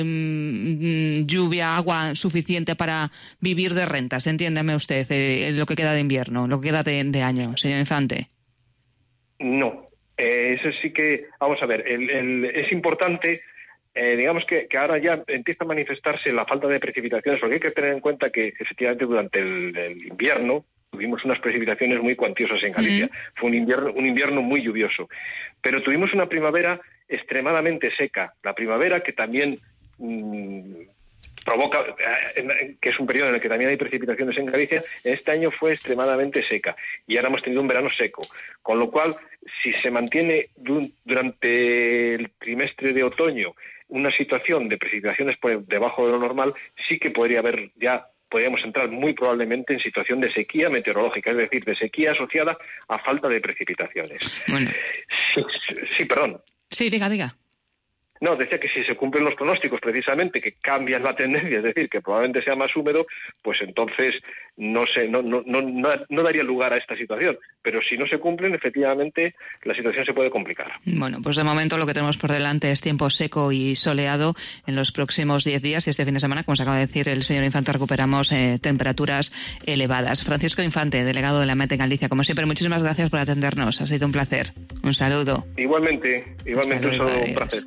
lluvia, agua suficiente para vivir de rentas, entiéndame usted, lo que queda de invierno, lo que queda de año, señor Infante. No, eso sí que, vamos a ver, es importante, digamos que ahora ya empieza a manifestarse la falta de precipitaciones, porque hay que tener en cuenta que efectivamente durante el invierno tuvimos unas precipitaciones muy cuantiosas en Galicia. Fue un invierno muy lluvioso, pero tuvimos una primavera extremadamente seca, la primavera que también provoca, que es un periodo en el que también hay precipitaciones en Galicia. Este año fue extremadamente seca y ahora hemos tenido un verano seco, con lo cual si se mantiene durante el trimestre de otoño una situación de precipitaciones por debajo de lo normal, sí que podríamos entrar muy probablemente en situación de sequía meteorológica, es decir, de sequía asociada a falta de precipitaciones. Bueno. Sí, perdón. Sí, diga. No, decía que si se cumplen los pronósticos precisamente, que cambian la tendencia, es decir, que probablemente sea más húmedo, pues entonces no daría lugar a esta situación. Pero si no se cumplen, efectivamente, la situación se puede complicar. Bueno, pues de momento lo que tenemos por delante es tiempo seco y soleado en los próximos 10 días y este fin de semana, como se acaba de decir el señor Infante, recuperamos temperaturas elevadas. Francisco Infante, delegado de la MET en Galicia, como siempre, muchísimas gracias por atendernos. Ha sido un placer. Un saludo. Igualmente un saludo, un placer.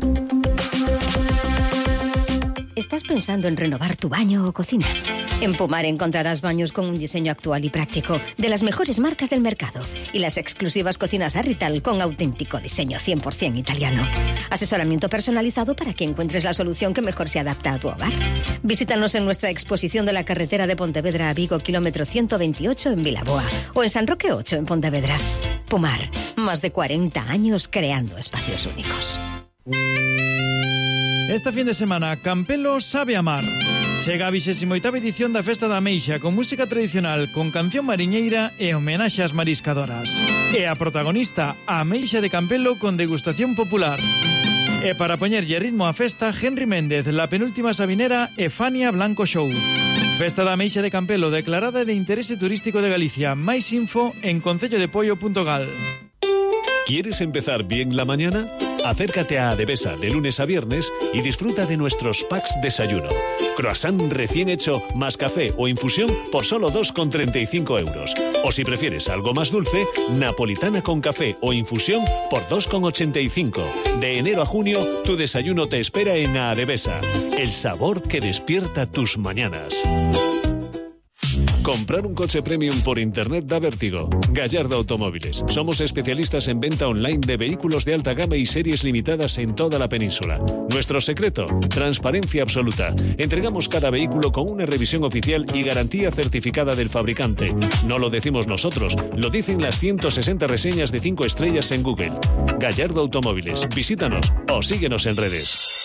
¿Estás pensando en renovar tu baño o cocina? En Pumar encontrarás baños con un diseño actual y práctico de las mejores marcas del mercado y las exclusivas cocinas Arrital con auténtico diseño 100% italiano. Asesoramiento personalizado para que encuentres la solución que mejor se adapta a tu hogar. Visítanos en nuestra exposición de la carretera de Pontevedra a Vigo, kilómetro 128 en Vilaboa o en San Roque 8 en Pontevedra. Pumar, más de 40 años creando espacios únicos. Este fin de semana, Campelo sabe amar. Chega a 28ª edición da Festa da Ameixa con música tradicional, con canción mariñeira e homenaxe ás mariscadoras. E a protagonista, a Ameixa de Campelo con degustación popular. E para poñerlle ritmo á festa, Henry Méndez, La Penúltima Sabinera e Fania Blanco Show. Festa da Ameixa de Campelo, declarada de interese turístico de Galicia. Máis info en concellodepoio.gal. ¿Quieres empezar bien la mañana? Acércate a Adevesa de lunes a viernes y disfruta de nuestros packs desayuno. Croissant recién hecho más café o infusión por solo 2,35 euros. O si prefieres algo más dulce, napolitana con café o infusión por 2,85. De enero a junio, tu desayuno te espera en Adevesa. El sabor que despierta tus mañanas. Comprar un coche premium por internet da vértigo. Gallardo Automóviles. Somos especialistas en venta online de vehículos de alta gama y series limitadas en toda la península. Nuestro secreto, transparencia absoluta. Entregamos cada vehículo con una revisión oficial y garantía certificada del fabricante. No lo decimos nosotros, lo dicen las 160 reseñas de 5 estrellas en Google. Gallardo Automóviles. Visítanos o síguenos en redes.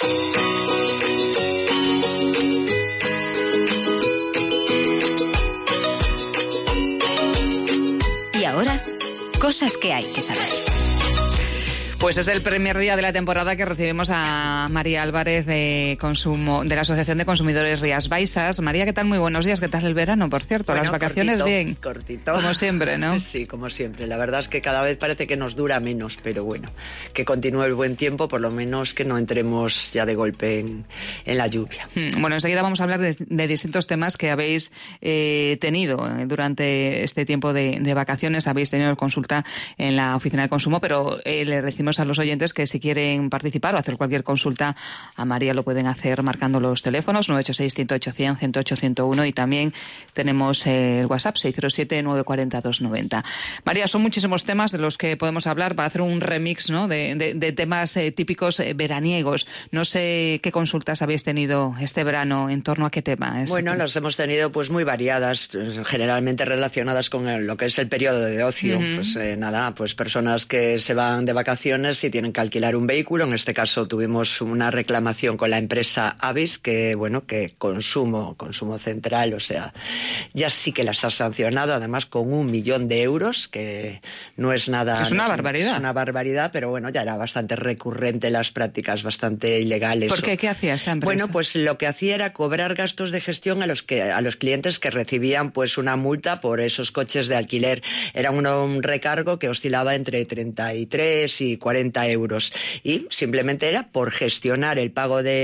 Y ahora, cosas que hay que saber. Pues es el primer día de la temporada que recibimos a María Álvarez de la Asociación de Consumidores Rías Baixas. María, ¿qué tal? Muy buenos días. ¿Qué tal el verano, por cierto? Bueno, las vacaciones cortito, bien. Cortito. Como siempre, ¿no? Sí, como siempre. La verdad es que cada vez parece que nos dura menos, pero bueno, que continúe el buen tiempo, por lo menos que no entremos ya de golpe en la lluvia. Bueno, enseguida vamos a hablar de distintos temas que habéis tenido durante este tiempo de vacaciones. Habéis tenido consulta en la Oficina de Consumo, pero le decimos a los oyentes que si quieren participar o hacer cualquier consulta a María lo pueden hacer marcando los teléfonos 986-108-100, 108-101 y también tenemos el WhatsApp 607-940-290. María, son muchísimos temas de los que podemos hablar para hacer un remix, ¿no? de temas típicos veraniegos. No sé qué consultas habéis tenido este verano, en torno a qué tema. Bueno, las hemos tenido pues muy variadas, generalmente relacionadas con lo que es el periodo de ocio. Pues pues personas que se van de vacaciones y tienen que alquilar un vehículo. En este caso tuvimos una reclamación con la empresa Avis, que consumo central, o sea, ya sí que las ha sancionado, además con 1 millón de euros, que no es nada. Es una barbaridad. Es una barbaridad, pero bueno, ya era bastante recurrente las prácticas, bastante ilegales. ¿Por qué? ¿Qué hacía esta empresa? Bueno, pues lo que hacía era cobrar gastos de gestión a los clientes que recibían pues una multa por esos coches de alquiler. Era un recargo que oscilaba entre 33 y 40 euros y simplemente era por gestionar el pago de